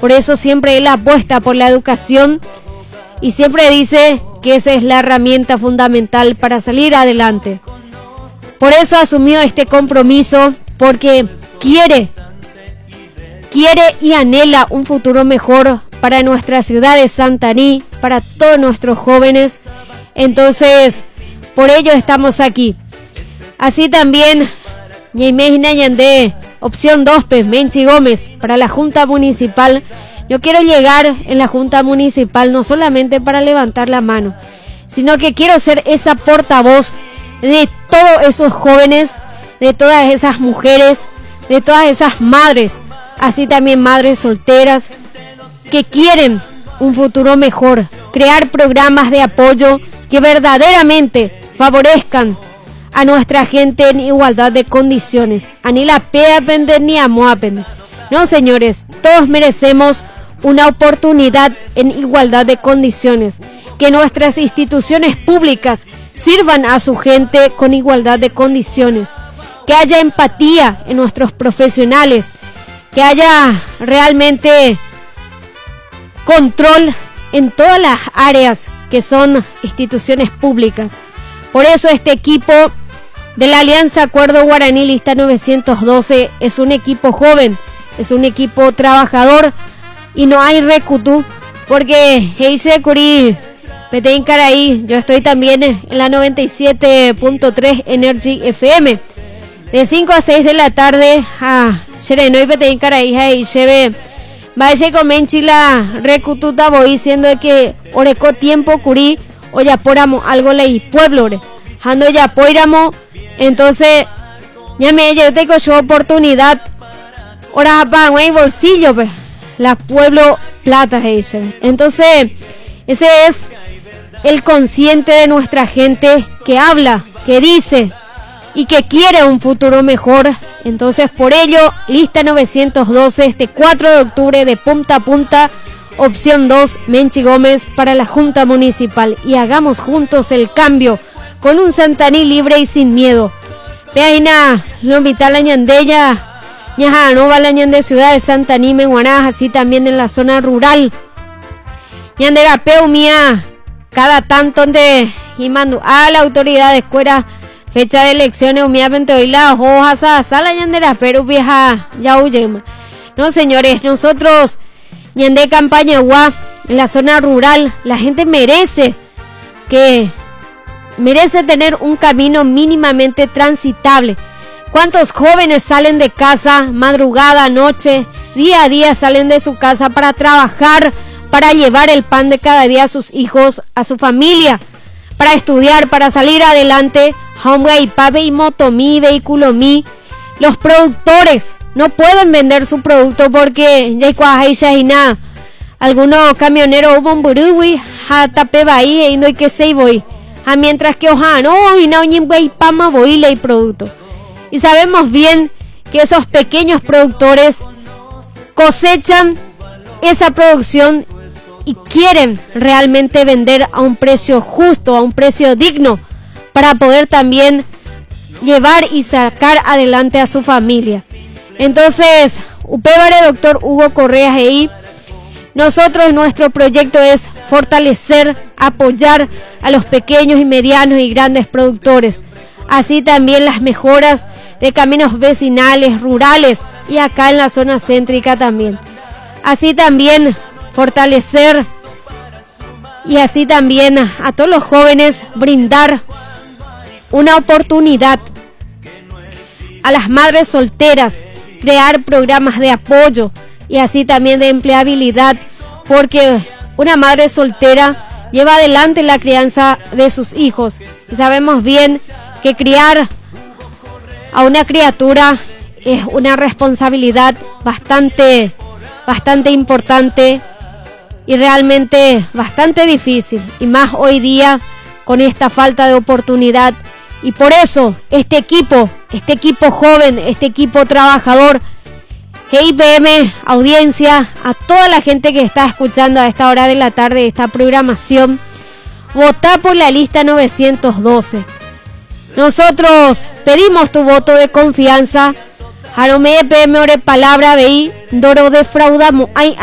Por eso siempre él apuesta por la educación y siempre dice que esa es la herramienta fundamental para salir adelante. Por eso asumió este compromiso, porque quiere y anhela un futuro mejor para nuestra ciudad de Santaní, para todos nuestros jóvenes. Entonces, por ello estamos aquí. Así también, opción 2, Menchi Gómez, para la Junta Municipal. Yo quiero llegar en la Junta Municipal no solamente para levantar la mano, sino que quiero ser esa portavoz de todos esos jóvenes, de todas esas mujeres, de todas esas madres, así también madres solteras, que quieren un futuro mejor, crear programas de apoyo que verdaderamente favorezcan a nuestra gente en igualdad de condiciones. Ani la pea pende ni amo apende. No, señores, todos merecemos una oportunidad en igualdad de condiciones. Que nuestras instituciones públicas sirvan a su gente con igualdad de condiciones. Que haya empatía en nuestros profesionales. Que haya realmente control en todas las áreas que son instituciones públicas. Por eso este equipo de la Alianza Acuerdo Guaraní Lista 912 es un equipo joven, es un equipo trabajador y no hay recutú, porque Heise Curi, Peteín Caraí, yo estoy también en la 97.3 Energy FM, de 5 a 6 de la tarde a Sereno y Peteín Caraí, Heise vaya comenchi la recututa voy diciendo que oreco tiempo Curi o ya poramos algo ley pueblo ando ya poiramo. Entonces ya yo tengo su oportunidad ahora para un bolsillo pues la pueblo plata ese. Entonces ese es el consciente de nuestra gente que habla, que dice y que quiere un futuro mejor. Entonces por ello Lista 912 este 4 de octubre de punta a punta, opción 2 Menchi Gómez para la Junta Municipal, y hagamos juntos el cambio con un Santaní libre y sin miedo. Peaina, lo mitad la ñandeya, ñaja, no va la ñande ciudad de Santaní, Menguaná, así también en la zona rural. Ñandera peu mía, cada tanto de y mando a la autoridad de escuela, fecha de elecciones, humillamente hoy la hojas a sala ñandera, pero vieja, ya huye. No, señores, nosotros, ñande campaña guá, en la zona rural, la gente merece tener un camino mínimamente transitable. ¿Cuántos jóvenes salen de casa madrugada, noche, día a día salen de su casa para trabajar, para llevar el pan de cada día a sus hijos, a su familia, para estudiar, para salir adelante? Hombre y pape y motomí, vehículo mí. Los productores no pueden vender su producto porque ya hay nada. Algunos camioneros bomburui, tape bahí y no hay que se voy. Mientras que no y no y pama voy y producto. Y sabemos bien que esos pequeños productores cosechan esa producción y quieren realmente vender a un precio justo, a un precio digno, para poder también llevar y sacar adelante a su familia. Entonces, Upébare doctor Hugo Correa ahí. Nosotros, nuestro proyecto es fortalecer, apoyar a los pequeños y medianos y grandes productores. Así también las mejoras de caminos vecinales, rurales y acá en la zona céntrica también. Así también fortalecer y así también a todos los jóvenes brindar una oportunidad a las madres solteras, crear programas de apoyo y así también de empleabilidad, porque una madre soltera lleva adelante la crianza de sus hijos y sabemos bien que criar a una criatura es una responsabilidad bastante importante y realmente bastante difícil, y más hoy día con esta falta de oportunidad. Y por eso este equipo joven, este equipo trabajador, GIPM, audiencia, a toda la gente que está escuchando a esta hora de la tarde esta programación, votá por la lista 912. Nosotros pedimos tu voto de confianza. Jarome PM ore palabra veí, doro defraudamos.